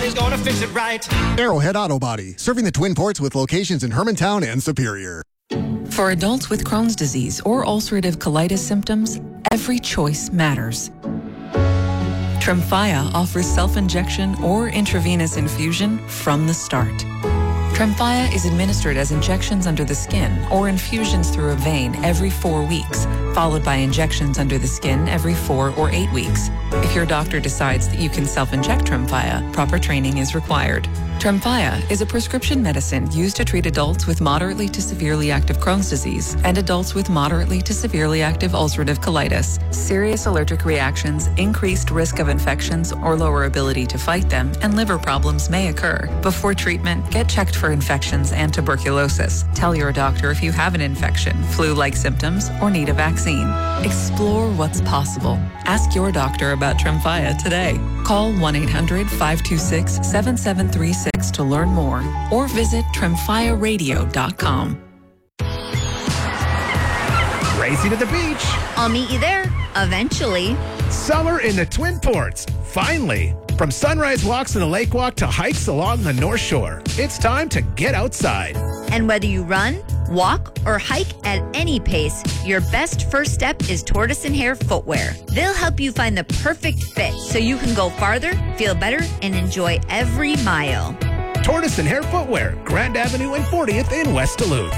Somebody's gonna fix it right. Arrowhead Auto Body, serving the Twin Ports with locations in Hermantown and Superior. For adults with Crohn's disease or ulcerative colitis symptoms, every choice matters. Tremfya offers self-injection or intravenous infusion from the start. Tremfya is administered as injections under the skin or infusions through a vein every 4 weeks, followed by injections under the skin every 4 or 8 weeks. If your doctor decides that you can self-inject Tremfya, proper training is required. Tremfya is a prescription medicine used to treat adults with moderately to severely active Crohn's disease and adults with moderately to severely active ulcerative colitis. Serious allergic reactions, increased risk of infections or lower ability to fight them, and liver problems may occur. Before treatment, get checked for infections and tuberculosis. Tell your doctor if you have an infection, flu-like symptoms, or need a vaccine. Explore what's possible. Ask your doctor about Tremfya today. Call 1-800-526-7736 to learn more or visit tremfyaradio.com. Racing at the beach. I'll meet you there, eventually. Summer in the Twin Ports, finally. From sunrise walks in the lake walk to hikes along the North Shore, it's time to get outside. And whether you run, walk, or hike at any pace, your best first step is Tortoise and Hare footwear. They'll help you find the perfect fit so you can go farther, feel better, and enjoy every mile. Tortoise and Hare footwear, Grand Avenue and 40th in West Duluth.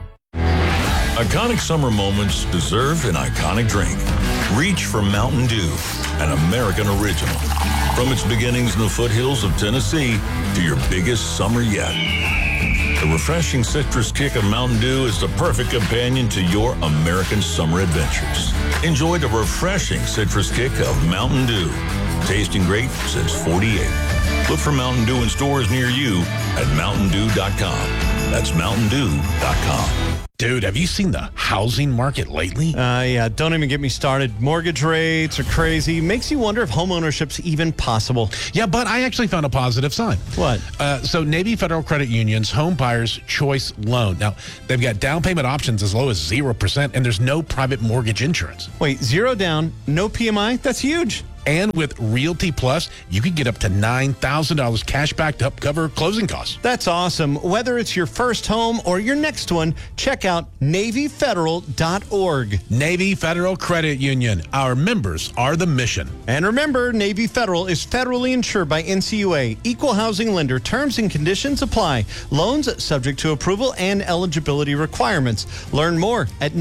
Iconic summer moments deserve an iconic drink. Reach for Mountain Dew, an American original. From its beginnings in the foothills of Tennessee to your biggest summer yet. The refreshing citrus kick of Mountain Dew is the perfect companion to your American summer adventures. Enjoy the refreshing citrus kick of Mountain Dew. Tasting great since '48. Look for Mountain Dew in stores near you at mountaindew.com. That's mountaindew.com. Dude, have you seen the housing market lately? Yeah, don't even get me started. Mortgage rates are crazy. Makes you wonder if homeownership's even possible. Yeah, but I actually found a positive sign. What? So Navy Federal Credit Union's Home Buyer's Choice Loan. Now, they've got down payment options as low as 0%, and there's no private mortgage insurance. Wait, 0 down, no PMI? That's huge. And with Realty Plus, you can get up to $9,000 cash back to help cover closing costs. That's awesome. Whether it's your first home or your next one, check out NavyFederal.org. Navy Federal Credit Union. Our members are the mission. And remember, Navy Federal is federally insured by NCUA. Equal housing lender. Terms and conditions apply. Loans subject to approval and eligibility requirements. Learn more at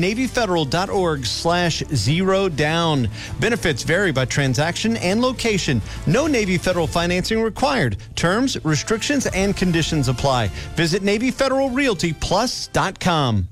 NavyFederal.org/0 down. Benefits vary by transaction and location. No Navy Federal financing required. Terms, restrictions, and conditions apply. Visit NavyFederalRealtyPlus.com.